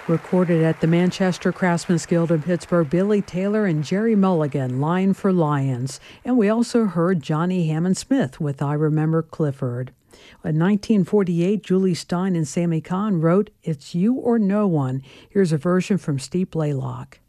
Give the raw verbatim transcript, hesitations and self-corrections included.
Recorded at the Manchester Craftsman's Guild in Pittsburgh, Billy Taylor and Jerry Mulligan, Line for Lions. And we also heard Johnny Hammond Smith with I Remember Clifford. In nineteen forty-eight, Julie Stein and Sammy Kahn wrote It's You or No One. Here's a version from Steve Blaylock.